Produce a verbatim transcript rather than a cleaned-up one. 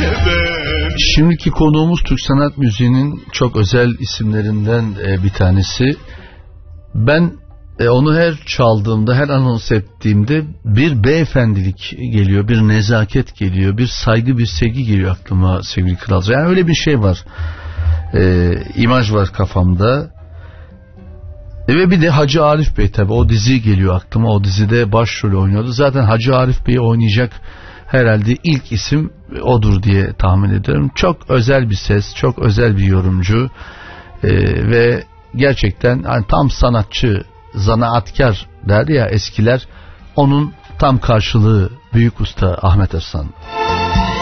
Şimdiki konuğumuz Türk sanat müziğinin çok özel isimlerinden bir tanesi. Ben onu her çaldığımda, her anons ettiğimde bir beyefendilik geliyor, bir nezaket geliyor, bir saygı, bir sevgi geliyor aklıma sevgili Kral. Yani öyle bir şey var, e, imaj var kafamda. E ve bir de Hacı Arif Bey, tabi o dizi geliyor aklıma. O dizide başrol oynuyordu. Zaten Hacı Arif Bey'i oynayacak herhalde ilk isim odur diye tahmin ediyorum. Çok özel bir ses, çok özel bir yorumcu e, ve gerçekten hani tam sanatçı, zanaatkar derdi ya eskiler, onun tam karşılığı büyük usta Ahmet Ersan.